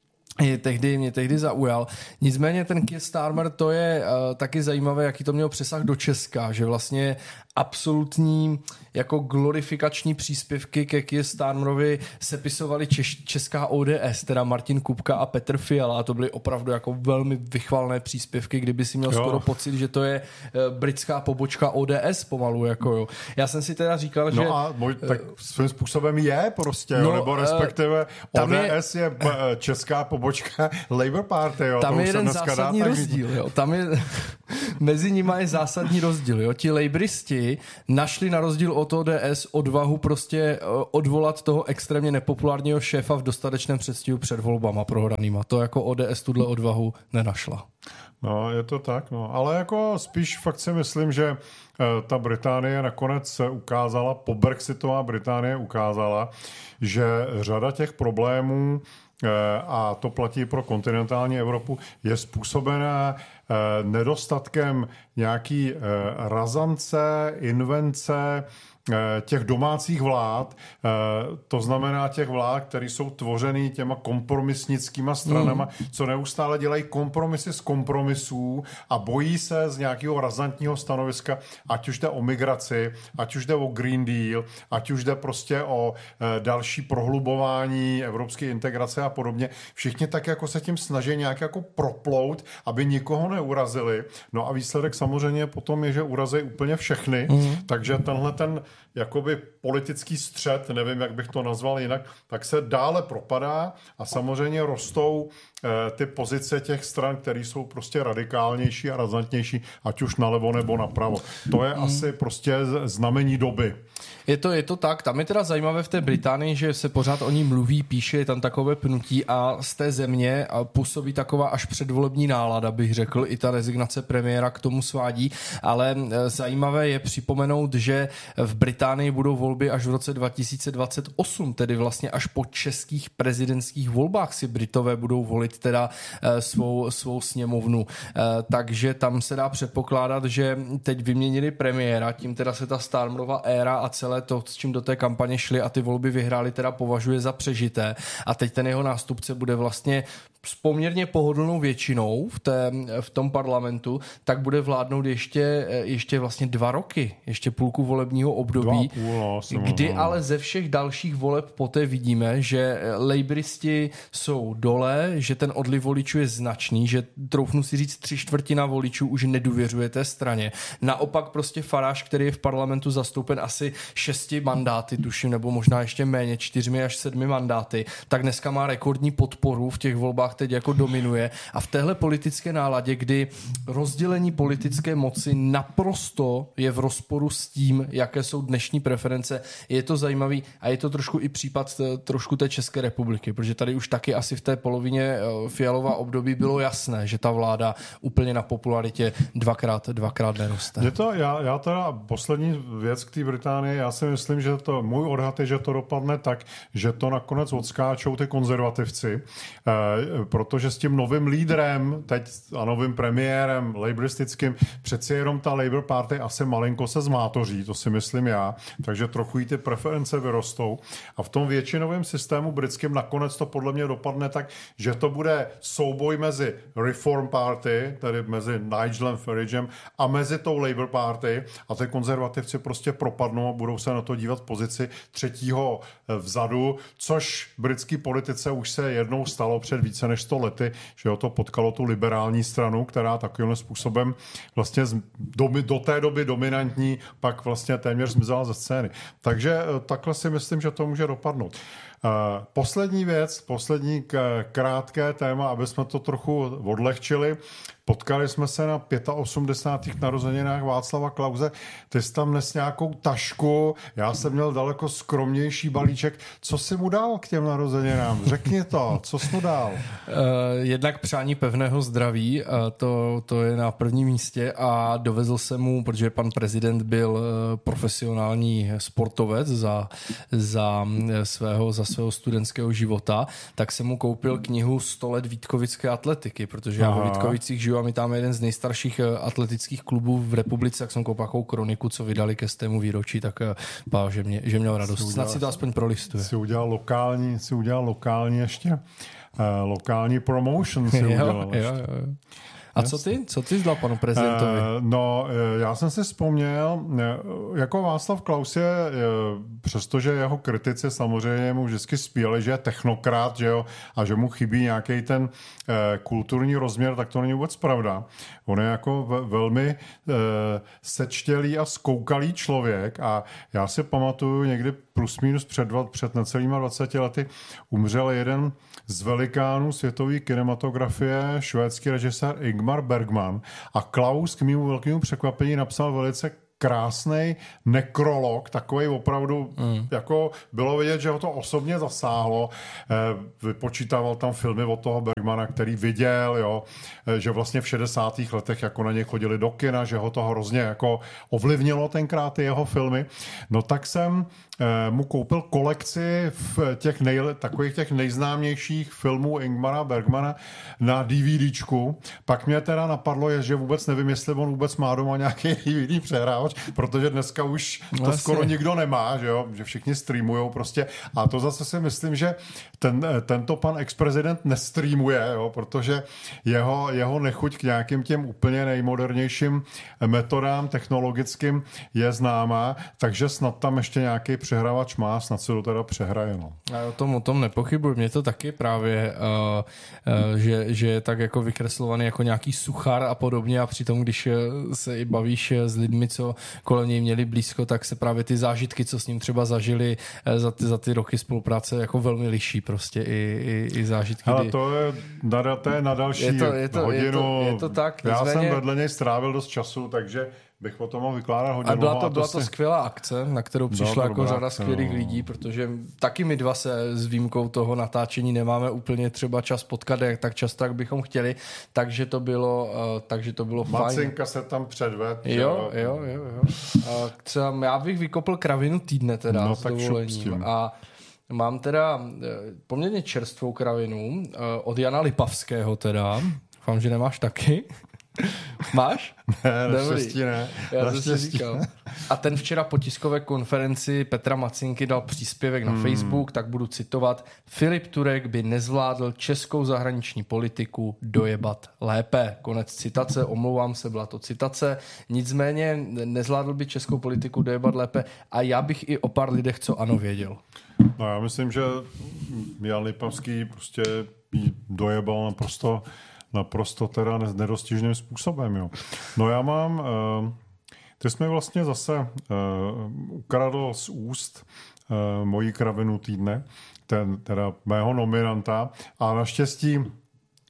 mě tehdy zaujal. Nicméně ten Keir Starmer, to je taky zajímavé, jaký to měl přesah do Česka, že vlastně absolutní jako glorifikační příspěvky ke Keir Starmerovi sepisovali česká ODS, teda Martin Kupka a Petr Fiala. To byly opravdu jako velmi vychvalné příspěvky, kdyby si měl skoro pocit, že to je britská pobočka ODS pomalu. Jako jo. Já jsem si teda říkal, že...
No a tak svým způsobem je prostě, nebo respektive ODS je česká pobočka Labour Party. Jo.
Tam je jeden zásadní rozdíl. Jo. Tam je... Mezi nimi je zásadní rozdíl. Jo. Ti laboristi našli na rozdíl od ODS odvahu prostě odvolat toho extrémně nepopulárního šéfa v dostatečném předstihu před volbama prohranýma. To jako ODS tuhle odvahu nenašla.
No, je to tak, no. Ale jako spíš fakt si myslím, že ta Británie nakonec ukázala, pobrexitová Británie ukázala, že řada těch problémů, a to platí pro kontinentální Evropu, je způsobená nedostatkem nějaký razance, invence těch domácích vlád, to znamená těch vlád, které jsou tvořený těma kompromisnickýma stranama, co neustále dělají kompromisy z kompromisů a bojí se z nějakého razantního stanoviska, ať už jde o migraci, ať už jde o Green Deal, ať už jde prostě o další prohlubování evropské integrace a podobně. Všichni tak jako se tím snaží nějak jako proplout, aby nikoho neurazili. No a výsledek samozřejmě potom je, že urazí úplně všechny, takže tenhle ten jakoby politický střet, nevím, jak bych to nazval jinak, tak se dále propadá a samozřejmě rostou ty pozice těch stran, které jsou prostě radikálnější a razantnější, ať už nalevo nebo napravo. To je asi prostě znamení doby.
Je to tak. Tam je teda zajímavé v té Británii, že se pořád o ní mluví, píše, je tam takové pnutí a z té země působí taková až předvolební nálada, bych řekl, i ta rezignace premiéra k tomu svádí, ale zajímavé je připomenout, že v Británii budou volby až v roce 2028, tedy vlastně až po českých prezidentských volbách si Britové budou volit teda svou sněmovnu. Takže tam se dá předpokládat, že teď vyměnili premiéra, tím teda se ta Starmerova éra a celé to, s čím do té kampaně šli a ty volby vyhráli, teda považuje za přežité. A teď ten jeho nástupce bude vlastně s poměrně pohodlnou většinou v tom parlamentu, tak bude vládnout ještě vlastně 2 roky, ještě půlku volebního období,
2,5,
kdy ale ze všech dalších voleb poté vidíme, že laboristi jsou dole, že ten odliv voličů je značný, že troufnu si říct 3/4 voličů už nedůvěřuje té straně. Naopak prostě Farage, který je v parlamentu zastoupen asi 6 mandáty, tuším, nebo možná ještě méně, 4 až 7 mandáty, tak dneska má rekordní podporu v těch volbách teď jako dominuje a v téhle politické náladě, kdy rozdělení politické moci naprosto je v rozporu s tím, jaké jsou dnešní preference, je to zajímavý a je to trošku i případ trošku té České republiky, protože tady už taky asi v té polovině Fialova období bylo jasné, že ta vláda úplně na popularitě dvakrát neroste.
Já teda poslední věc k té Británii, já si myslím, že můj odhad je, že to dopadne tak, že to nakonec odskáčou ty konzervativci, protože s tím novým lídrem teď a novým premiérem laboristickým přeci jenom ta Labour Party asi malinko se zmátoří, to si myslím já, takže trochu jí ty preference vyrostou a v tom většinovém systému britském nakonec to podle mě dopadne tak, že to bude souboj mezi Reform Party, tedy mezi Nigelem Faragem a mezi tou Labour Party a ty konzervativci prostě propadnou a budou se na to dívat v pozici třetího vzadu, což britský politice už se jednou stalo před více než 100 lety, že to potkalo tu liberální stranu, která takovým způsobem vlastně do té doby dominantní, pak vlastně téměř zmizela ze scény. Takže takhle si myslím, že to může dopadnout. Poslední věc, poslední krátké téma, aby jsme to trochu odlehčili. Potkali jsme se na 85. narozeninách Václava Klause. Ty jsi tam nes nějakou tašku, já jsem měl daleko skromnější balíček. Co jsi mu dal k těm narozeninám? Řekni to, co jsi mu dal?
Jednak přání pevného zdraví, to je na prvním místě a dovezl jsem mu, protože pan prezident byl profesionální sportovec za svého studentského života, tak jsem mu koupil knihu 100 let vítkovické atletiky, protože já ve Vítkovicích žiju a my tam jeden z nejstarších atletických klubů v republice, jak jsem koupil takovou kroniku, co vydali ke 100. výročí, tak že měl radost. Snad si to aspoň prolistuje.
Si udělal lokální ještě. Lokální promotion si udělal.
Jo. A co ty zdal panu prezidentovi?
Já jsem si vzpomněl, jako Václav Klaus je, přestože jeho kritici samozřejmě mu vždycky spíjeli, že je technokrat, že jo, a že mu chybí nějaký ten kulturní rozměr, tak to není vůbec pravda. On je jako velmi sečtělý a skoukalý člověk a já si pamatuju někdy plus minus před necelýma 20 lety umřel jeden z velikánů světové kinematografie, švédský režisér Ingmar Bergman a Klaus k mému velkému překvapení napsal velice krásnej nekrolog, takovej opravdu, jako bylo vidět, že ho to osobně zasáhlo. Vypočítával tam filmy od toho Bergmana, který viděl, jo, že vlastně v 60. letech jako na něj chodili do kina, že ho to hrozně jako ovlivnilo tenkrát ty jeho filmy. No tak jsem mu koupil kolekci takových těch nejznámějších filmů Ingmara Bergmana na DVDčku. Pak mě teda napadlo, že vůbec nevím, jestli on vůbec má doma nějaký DVD přehrávač, protože dneska už to skoro nikdo nemá, že jo? Že všichni streamujou prostě. A to zase si myslím, že tento pan ex-prezident nestreamuje, jo? Protože jeho nechuť k nějakým těm úplně nejmodernějším metodám technologickým je známá, takže snad tam ještě nějaký přehrávač má, snad se to teda přehraje. No.
Já o tom nepochybuji. Mně to taky právě, že je tak jako vykreslovaný jako nějaký suchar a podobně a přitom, když se i bavíš s lidmi, co kolem něj měli blízko, tak se právě ty zážitky, co s ním třeba zažili za ty roky spolupráce, jako velmi liší prostě i zážitky.
Ale to je na další hodinu.
Je to tak.
Já jsem vedle něj strávil dost času, takže bych o tom mohl vykládat hodinu.
A byla to skvělá akce, na kterou přišla jako řada skvělých lidí, protože taky my dva se s výjimkou toho natáčení nemáme úplně třeba čas potkat, tak často, jak bychom chtěli, takže to bylo fajn.
Macinka se tam předved.
Jo. Já bych vykopl kravinu týdne teda s dovolením. A mám teda poměrně čerstvou kravinu od Jana Lipavského teda. Doufám, že nemáš taky. Máš?
Ne, naštěstí ne.
Já jsem si říkal. A ten včera po tiskové konferenci Petra Macinky dal příspěvek na Facebook, tak budu citovat. Filip Turek by nezvládl českou zahraniční politiku dojebat lépe. Konec citace, omlouvám se, byla to citace. Nicméně nezvládl by českou politiku dojebat lépe a já bych i o pár lidech, co ano, věděl.
No já myslím, že Jan Lipavský prostě dojebal naprosto teda nedostižným způsobem. Jo. No já mám, ty jsi mi vlastně zase ukradl z úst moji kravinu týdne, teda mého nominanta a naštěstí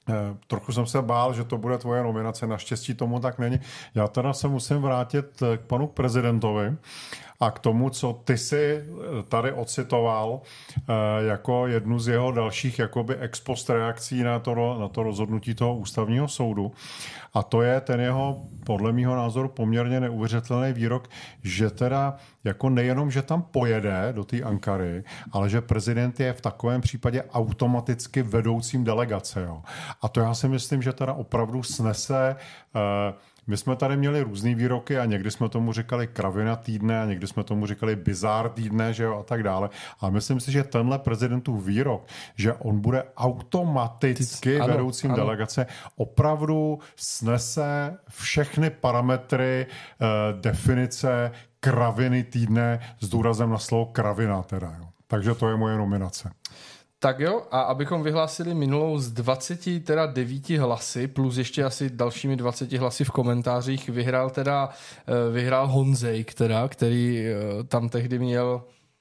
Trochu jsem se bál, že to bude tvoje nominace, naštěstí tomu tak není. Já teda se musím vrátit k panu prezidentovi a k tomu, co ty si tady ocitoval jako jednu z jeho dalších jakoby ex post reakcí na to rozhodnutí toho ústavního soudu. A to je ten jeho, podle mýho názoru, poměrně neuvěřitelný výrok, že teda jako nejenom, že tam pojede do té Ankary, ale že prezident je v takovém případě automaticky vedoucím delegace. Jo. A to já si myslím, že teda opravdu snese. My jsme tady měli různý výroky a někdy jsme tomu říkali kravina týdne a někdy jsme tomu říkali bizár týdne, že jo, a tak dále. A myslím si, že tenhle prezidentův výrok, že on bude automaticky vedoucím delegace, opravdu snese všechny parametry definice kraviny týdne s důrazem na slovo kravina teda. Jo. Takže to je moje nominace.
Tak jo, a abychom vyhlásili minulou z 29 hlasy, plus ještě asi dalšími 20 hlasy v komentářích, vyhrál Honzejk, který tam tehdy měl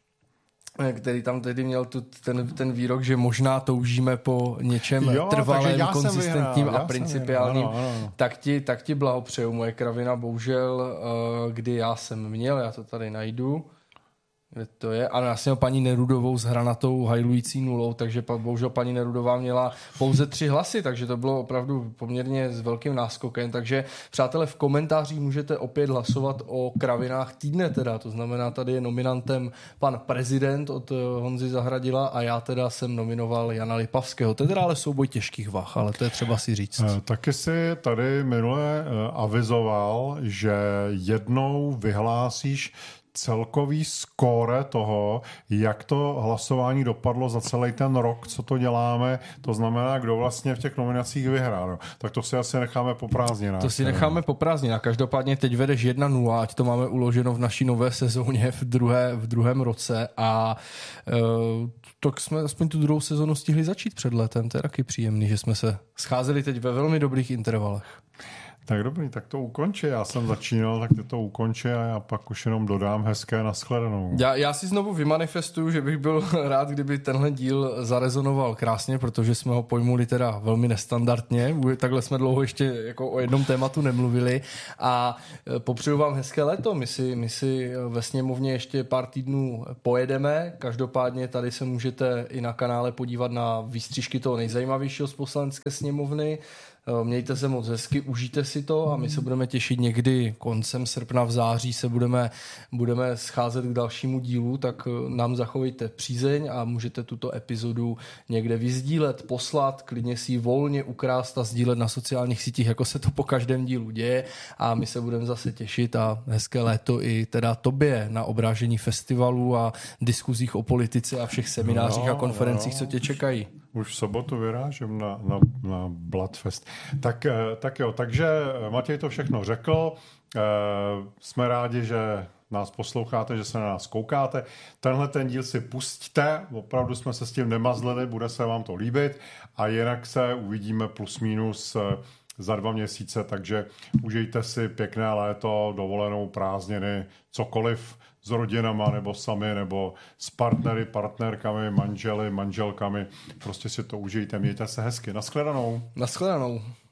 ten výrok, že možná toužíme po něčem trvalém, konzistentním a principiálním. Ano. Tak ti blahopřeju. Moje kravina, bohužel, kdy já jsem měl, já to tady najdu, kde to je. Ano, já jsem měl paní Nerudovou s hranatou hajlující nulou, takže bohužel paní Nerudová měla pouze 3 hlasy, takže to bylo opravdu poměrně s velkým náskokem. Takže přátelé, v komentářích můžete opět hlasovat o kravinách týdne teda. To znamená, tady je nominantem pan prezident od Honzy Zahradila a já teda jsem nominoval Jana Lipavského. To je teda ale souboj těžkých vah, ale to je třeba si říct.
Taky si tady minule avizoval, že jednou vyhlásíš celkový skóre toho, jak to hlasování dopadlo za celý ten rok, co to děláme, to znamená, kdo vlastně v těch nominacích vyhrál. No. Tak to si asi necháme po prázdninách.
To si necháme po prázdninách. Každopádně teď vedeš 1-0, ať to máme uloženo v naší nové sezóně v druhém roce a tak jsme aspoň tu druhou sezonu stihli začít před letem. To je taky příjemný, že jsme se scházeli teď ve velmi dobrých intervalech.
Tak dobrý, tak to ukonči. Já jsem začínal, tak ty to ukonči a já pak už jenom dodám hezké nashledanou.
Já si znovu vymanifestuju, že bych byl rád, kdyby tenhle díl zarezonoval krásně, protože jsme ho pojmuli teda velmi nestandardně. Takhle jsme dlouho ještě jako o jednom tématu nemluvili a popřeju vám hezké léto. My si ve sněmovně ještě pár týdnů pojedeme. Každopádně tady se můžete i na kanále podívat na výstřižky toho nejzajímavějšího z Poslanecké sněmovny. Mějte se moc hezky, užijte si to a my se budeme těšit někdy koncem srpna, v září se budeme scházet k dalšímu dílu, tak nám zachovejte přízeň a můžete tuto epizodu někde vyzdílet, poslat, klidně si ji volně ukrást a sdílet na sociálních sítích, jako se to po každém dílu děje a my se budeme zase těšit a hezké léto i teda tobě na obrážení festivalů a diskuzích o politice a všech seminářích a konferencích, co tě čekají.
Už v sobotu vyrážím na Bloodfest. Tak jo, takže Matěj to všechno řekl. Jsme rádi, že nás posloucháte, že se na nás koukáte. Tenhle ten díl si pusťte, opravdu jsme se s tím nemazlili, bude se vám to líbit a jinak se uvidíme plus minus za 2 měsíce, takže užijte si pěkné léto, dovolenou, prázdniny, cokoliv s rodinama, nebo sami, nebo s partnery, partnerkami, manželi, manželkami. Prostě si to užijte, mějte se hezky. Nashledanou.
Nashledanou.